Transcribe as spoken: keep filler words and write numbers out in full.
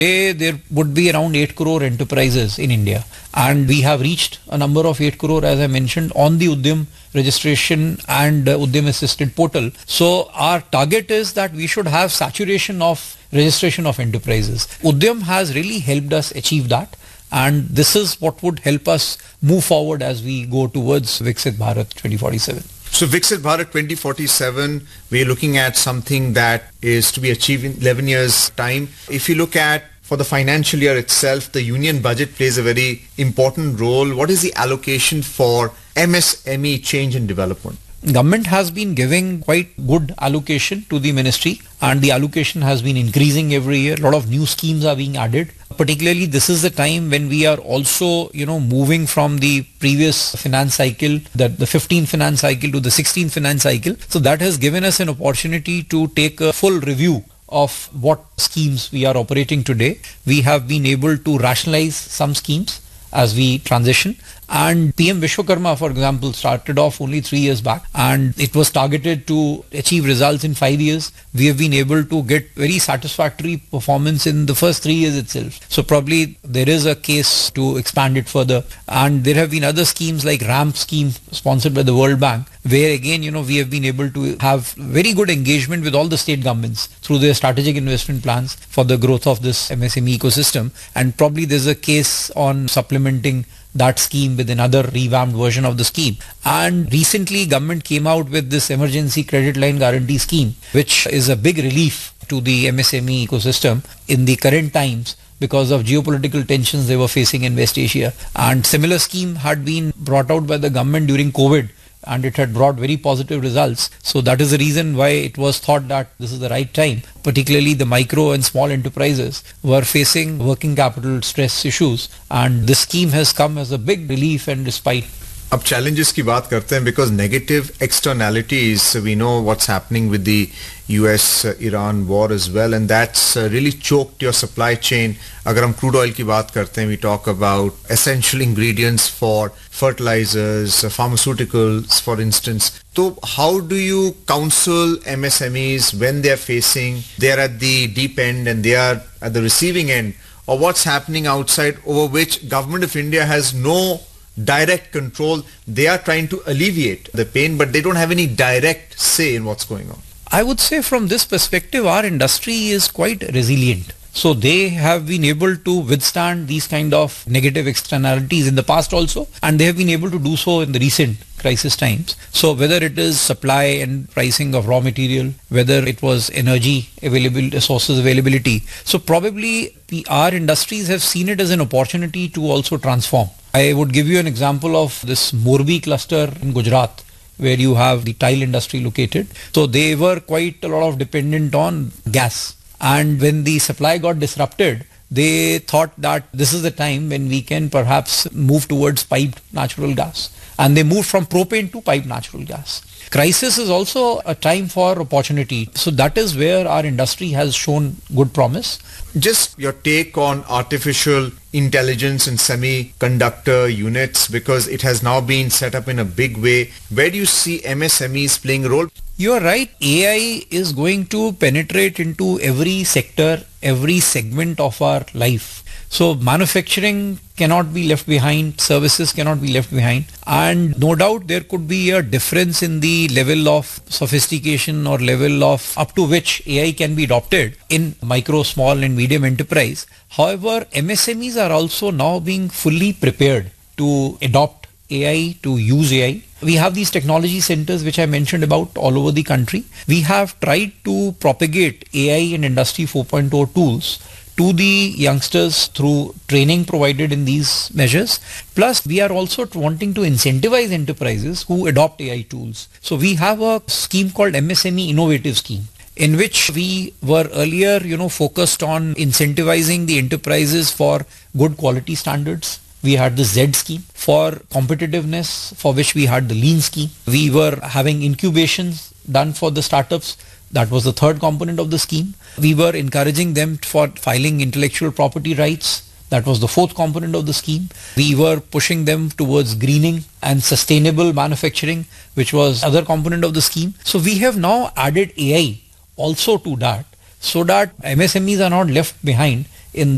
Today, there would be around eight crore enterprises in India, and we have reached a number of eight crore, as I mentioned, on the Udyam registration and uh, Udyam assisted portal. So our target is that we should have saturation of registration of enterprises. Udyam has really helped us achieve that, and this is what would help us move forward as we go towards Viksit Bharat twenty forty-seven. So Viksit Bharat twenty forty-seven, we're looking at something that is to be achieved in eleven years' time. If you look at for the financial year itself, the union budget plays a very important role. What is the allocation for M S M E change and development? Government has been giving quite good allocation to the ministry, and the allocation has been increasing every year. A lot of new schemes are being added. Particularly, this is the time when we are also, you know, moving from the previous finance cycle, that the fifteenth finance cycle to the sixteenth finance cycle. So that has given us an opportunity to take a full review of what schemes we are operating today. We have been able to rationalize some schemes as we transition, and P M Vishwakarma, for example, started off only three years back, and it was targeted to achieve results in five years. We have been able to get very satisfactory performance in the first three years itself. So probably there is a case to expand it further. And there have been other schemes like RAMP scheme sponsored by the World Bank, where again, you know, we have been able to have very good engagement with all the state governments through their strategic investment plans for the growth of this M S M E ecosystem. And probably there's a case on supplementing that scheme with another revamped version of the scheme. And recently government came out with this emergency credit line guarantee scheme, which is a big relief to the M S M E ecosystem in the current times because of geopolitical tensions they were facing in West Asia. And similar scheme had been brought out by the government during COVID, and it had brought very positive results. So that is the reason why it was thought that this is the right time. Particularly the micro and small enterprises were facing working capital stress issues, and this scheme has come as a big relief and respite. अब challenges की बात करते हैं, because negative externalities, we know what's happening with the U S Iran war as well, and that's uh, really choked your supply chain. अगर हम crude oil की बात करते हैं, we talk about essential ingredients for fertilizers, uh, pharmaceuticals, for instance. So how do you counsel M S M Es when they are facing, they are at the deep end and they are at the receiving end, or what's happening outside over which Government of India has no direct control? They are trying to alleviate the pain, but they don't have any direct say in what's going on. I would say from this perspective, our industry is quite resilient. So they have been able to withstand these kind of negative externalities in the past also, and they have been able to do so in the recent crisis times. So whether it is supply and pricing of raw material, whether it was energy available, sources availability. So probably the, our industries have seen it as an opportunity to also transform. I would give you an example of this Morbi cluster in Gujarat, where you have the tile industry located. So they were quite a lot of dependent on gas. And when the supply got disrupted, they thought that this is the time when we can perhaps move towards piped natural gas. And they moved from propane to piped natural gas. Crisis is also a time for opportunity. So that is where our industry has shown good promise. Just your take on artificial intelligence and semiconductor units, because it has now been set up in a big way. Where do you see M S M Es playing a role? You are right. A I is going to penetrate into every sector, every segment of our life. So manufacturing cannot be left behind, services cannot be left behind, and no doubt there could be a difference in the level of sophistication or level of up to which A I can be adopted in micro, small and medium enterprise. However, M S M Es are also now being fully prepared to adopt A I, to use A I. We have these technology centers which I mentioned about all over the country. We have tried to propagate A I and Industry four point oh tools to the youngsters through training provided in these measures. Plus, we are also wanting to incentivize enterprises who adopt A I tools. So we have a scheme called M S M E Innovative Scheme, in which we were earlier, you know, focused on incentivizing the enterprises for good quality standards. We had the Z scheme for competitiveness, for which we had the Lean scheme. We were having incubations done for the startups. That was the third component of the scheme. We were encouraging them for filing intellectual property rights. That was the fourth component of the scheme. We were pushing them towards greening and sustainable manufacturing, which was other component of the scheme. So we have now added A I also to that, so that M S M Es are not left behind